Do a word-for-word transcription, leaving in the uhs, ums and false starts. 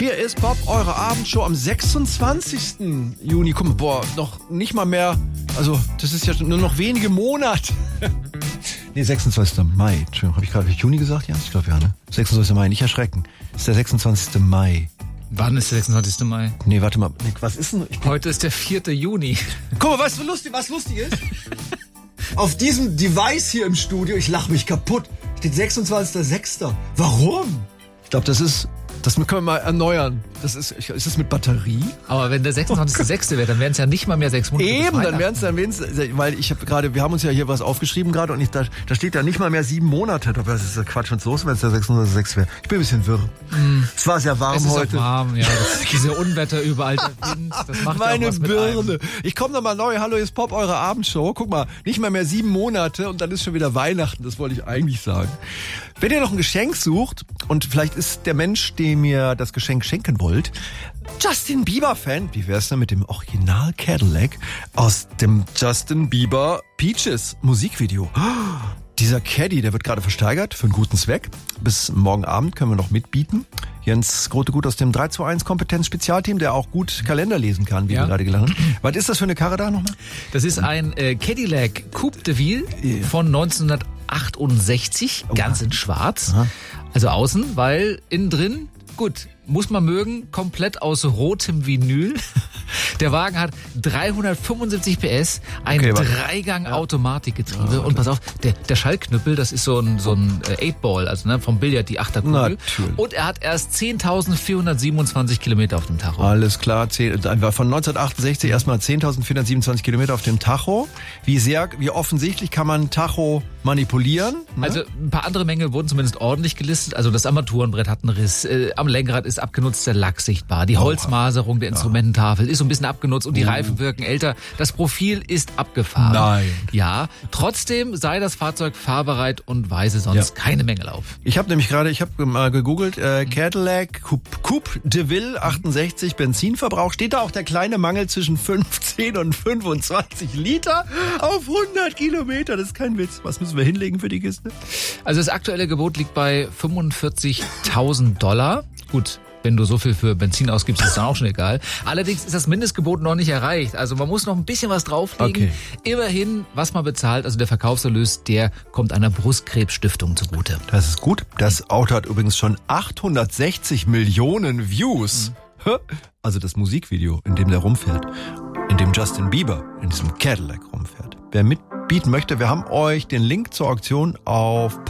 Hier ist Pop, eure Abendshow am sechsundzwanzigsten Juni. Guck mal, boah, noch nicht mal mehr, also das ist ja nur noch wenige Monate. Nee, sechsundzwanzigsten Mai. Entschuldigung, habe ich gerade Juni gesagt? Ja, ich glaube ja, ne? sechsundzwanzigsten Mai, nicht erschrecken. Das ist der sechsundzwanzigsten Mai. Wann ist der sechsundzwanzigsten Mai? Nee, warte mal, Nick, was ist denn? Ich Heute ist der vierte Juni. Guck mal, weißt du, lustig, was lustig ist? Auf diesem Device hier im Studio, ich lache mich kaputt, steht sechsundzwanzigster sechster Warum? Ich glaube, das ist... Das können wir mal erneuern. Das ist, ist das mit Batterie? Aber wenn der sechsundzwanzigste sechste wäre, dann wären es ja nicht mal mehr sechs Monate. Eben, dann wären es dann wenigstens, weil ich habe gerade, wir haben uns ja hier was aufgeschrieben gerade und ich, da, da steht ja nicht mal mehr sieben Monate. Das ist ja Quatsch und los, wenn es der sechsundzwanzigste sechste wäre. Ich bin ein bisschen wirr. Mm. Es war sehr warm es ist heute. Auch warm, ja. Das, diese Unwetter überall, der Wind, das macht Meine ja auch was Birne. mit einem. Ich komme nochmal neu. Hallo, hier ist Pop, eure Abendshow. Guck mal, nicht mal mehr sieben Monate und dann ist schon wieder Weihnachten. Das wollte ich eigentlich sagen. Wenn ihr noch ein Geschenk sucht und vielleicht ist der Mensch, dem ihr das Geschenk schenken wollt, Justin Bieber-Fan, wie wär's denn mit dem Original Cadillac aus dem Justin Bieber Peaches Musikvideo? Dieser Caddy, der wird gerade versteigert für einen guten Zweck. Bis morgen Abend können wir noch mitbieten. Jens Grote-Gut aus dem drei zwei eins Kompetenz-Spezialteam, der auch gut Kalender lesen kann, wie ja. wir gerade gelernt haben. Was ist das für eine Karre da nochmal? Das ist ein äh, Cadillac Coupe de Ville yeah. von neunzehnhundertachtundsechzig, oh. ganz in schwarz. Aha. Also außen, weil innen drin, gut, muss man mögen, komplett aus rotem Vinyl. Der Wagen hat dreihundertfünfundsiebzig P S, ein okay, Dreigang-Automatikgetriebe. Ja, und pass auf, der, der Schallknüppel, das ist so ein, so ein Eight-Ball, also ne, vom Billard, die Achterkugel. Natürlich. Und er hat erst zehntausendvierhundertsiebenundzwanzig Kilometer auf dem Tacho. Alles klar, von neunzehnhundertachtundsechzig erstmal zehntausendvierhundertsiebenundzwanzig Kilometer auf dem Tacho. Wie sehr, wie offensichtlich kann man Tacho manipulieren? Ne? Also ein paar andere Mängel wurden zumindest ordentlich gelistet. Also das Armaturenbrett hat einen Riss, äh, am Lenkrad ist abgenutzt der Lack sichtbar, die Holzmaserung der Instrumententafel ist so ein bisschen abgenutzt und die Reifen wirken älter. Das Profil ist abgefahren. Nein. Ja, trotzdem sei das Fahrzeug fahrbereit und weise sonst ja. keine Mängel auf. Ich habe nämlich gerade, ich habe mal gegoogelt, äh, Cadillac Coupe, Coupe de Ville achtundsechzig Benzinverbrauch. Steht da auch der kleine Mangel zwischen fünfzehn und fünfundzwanzig Liter auf hundert Kilometer? Das ist kein Witz. Was müssen wir hinlegen für die Kiste? Also das aktuelle Gebot liegt bei fünfundvierzigtausend Dollar. Gut. Wenn du so viel für Benzin ausgibst, ist dann auch schon egal. Allerdings ist das Mindestgebot noch nicht erreicht. Also man muss noch ein bisschen was drauflegen. Okay. Immerhin, was man bezahlt, also der Verkaufserlös, der kommt einer Brustkrebsstiftung zugute. Das ist gut. Das Auto hat übrigens schon achthundertsechzig Millionen Views. Mhm. Also das Musikvideo, in dem der rumfährt. In dem Justin Bieber in diesem Cadillac rumfährt. Wer mitbieten möchte, wir haben euch den Link zur Auktion auf